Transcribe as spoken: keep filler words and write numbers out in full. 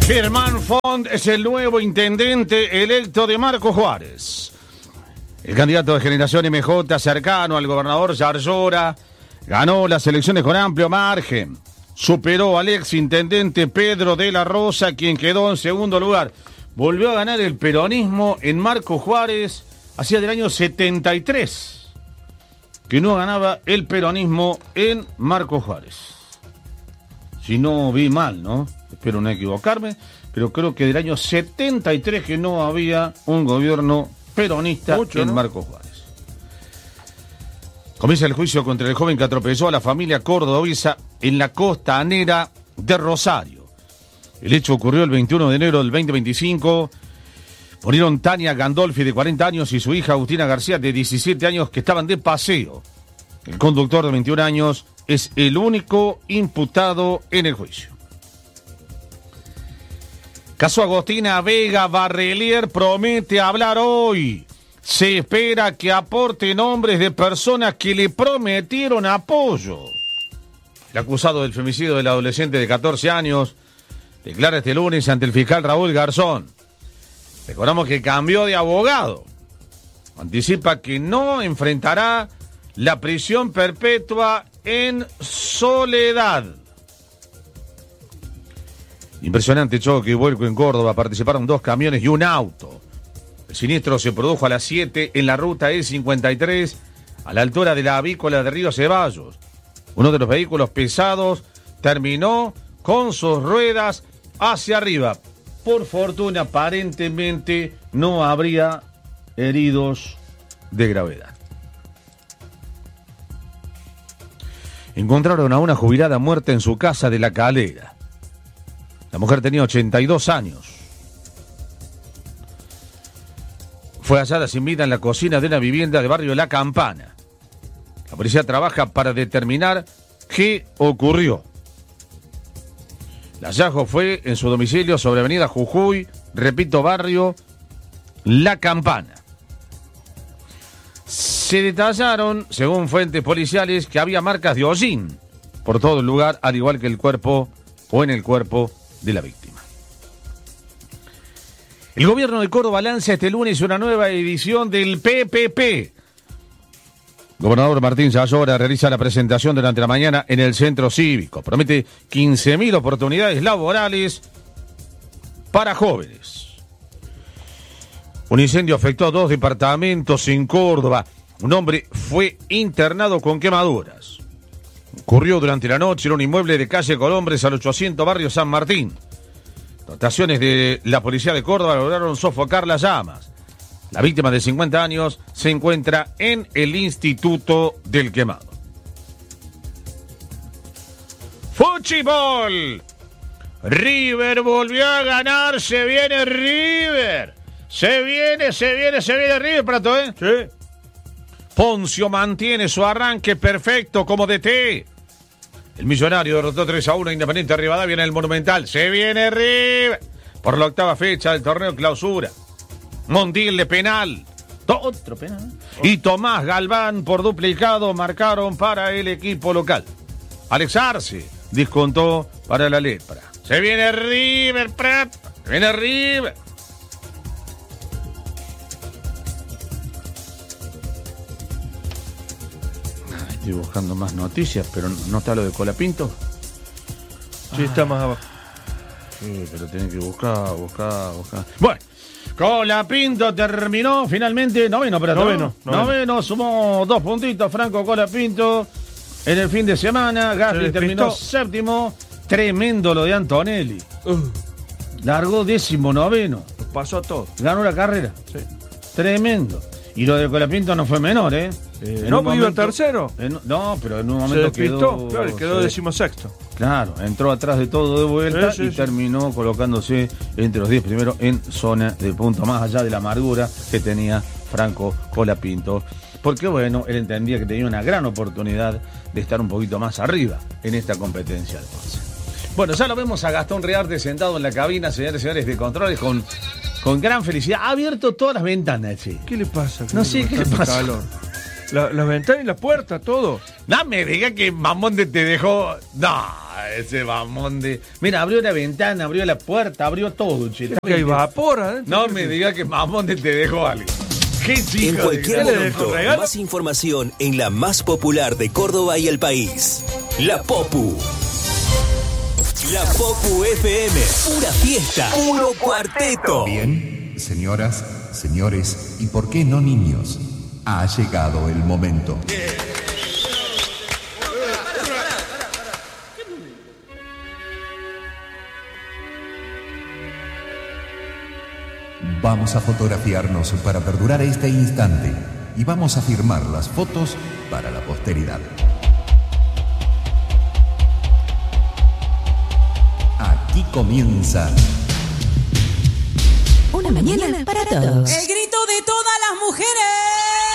Germán Font es el nuevo intendente electo de Marcos Juárez. El candidato de Generación M J, cercano al gobernador Yarlora, ganó las elecciones con amplio margen. Superó al ex intendente Pedro de la Rosa, quien quedó en segundo lugar. Volvió a ganar el peronismo en Marcos Juárez, hacía del año setenta y tres, que no ganaba el peronismo en Marcos Juárez. Si no vi mal, ¿no? Espero no equivocarme, pero creo que del año setenta y tres que no había un gobierno peronista Mucho, en ¿no? Marcos Juárez. Comienza el juicio contra el joven que atropelló a la familia cordobesa en la costanera de Rosario. El hecho ocurrió el veintiuno de enero del veinte veinticinco. Murieron Tania Gandolfi, de cuarenta años, y su hija Agustina García, de diecisiete años, que estaban de paseo. El conductor de veintiún años es el único imputado en el juicio. Caso Agostina Vega Barrelier promete hablar hoy. Se espera que aporte nombres de personas que le prometieron apoyo. El acusado del femicidio del adolescente de catorce años declara este lunes ante el fiscal Raúl Garzón. Recordamos que cambió de abogado. Anticipa que no enfrentará la prisión perpetua en soledad. Impresionante choque y vuelco en Córdoba. Participaron dos camiones y un auto. El siniestro se produjo a las siete en la ruta E cincuenta y tres, a la altura de la avícola de Río Ceballos. Uno de los vehículos pesados terminó con sus ruedas hacia arriba. Por fortuna, aparentemente no habría heridos de gravedad. Encontraron a una jubilada muerta en su casa de La Calera. La mujer tenía ochenta y dos años. Fue hallada sin vida en la cocina de una vivienda de barrio La Campana. La policía trabaja para determinar qué ocurrió. El hallazgo fue en su domicilio sobre avenida Jujuy, repito, barrio La Campana. Se detallaron, según fuentes policiales, que había marcas de hollín por todo el lugar, al igual que el cuerpo o en el cuerpo de la víctima. El gobierno de Córdoba lanza este lunes una nueva edición del P P P. Gobernador Martín Yarlora realiza la presentación durante la mañana en el centro cívico. Promete quince mil oportunidades laborales para jóvenes. Un incendio afectó a dos departamentos en Córdoba. Un hombre fue internado con quemaduras. Ocurrió durante la noche en un inmueble de calle Colombres al ochocientos barrio San Martín. Dotaciones de la policía de Córdoba lograron sofocar las llamas. La víctima de cincuenta años se encuentra en el Instituto del Quemado. ¡Fútbol! River volvió a ganar, se viene River. Se viene, se viene, se viene River, Prato, ¿eh? Sí. Poncio mantiene su arranque perfecto como D T. El Millonario derrotó tres a uno a Independiente Rivadavia en el Monumental. Se viene River por la octava fecha del torneo clausura. Montiel de penal. Otro penal. Y Tomás Galván por duplicado marcaron para el equipo local. Alex Arce descontó para la Lepra. Se viene River, Prat. Se viene River. Estoy buscando más noticias, pero no está lo de Colapinto. Sí, está más abajo. Sí, pero tienen que buscar, buscar, buscar. Bueno, Colapinto terminó finalmente noveno, pero noveno, noveno. Noveno, sumó dos puntitos Franco Colapinto en el fin de semana. Gasly terminó séptimo. Tremendo lo de Antonelli. Uh. Largó décimo noveno. Pasó a todo. Ganó la carrera. Sí. Tremendo. Y lo de Colapinto no fue menor, ¿eh? Eh, no, pues iba tercero. En, no, pero en un momento se despistó, quedó... claro, quedó se, decimosexto. Claro, entró atrás de todo de vuelta sí, sí, y sí. terminó colocándose entre los diez primeros en zona de punto, más allá de la amargura que tenía Franco Colapinto. Porque, bueno, él entendía que tenía una gran oportunidad de estar un poquito más arriba en esta competencia. Entonces. Bueno, ya lo vemos a Gastón Rearte sentado en la cabina, señores y señores de controles, con, con gran felicidad. Ha abierto todas las ventanas, che. ¿Qué le pasa? No sé qué le pasa. Calor? La, las ventanas y las puertas, todo. No me diga que Mamonde te dejó. No, ese Mamonde. Mira, abrió la ventana, abrió la puerta, abrió todo, che. Que evapora, ¿eh? No me diga que Mamonde te dejó algo. Qué chico. En cualquier de... momento, más información en la más popular de Córdoba y el país. La Popu. La Popu F M. Pura fiesta. Puro cuarteto. Bien, señoras, señores, y por qué no niños, ha llegado el momento. Vamos a fotografiarnos para perdurar este instante y vamos a firmar las fotos para la posteridad. Aquí comienza Una mañana para todos. El grito de todas las mujeres.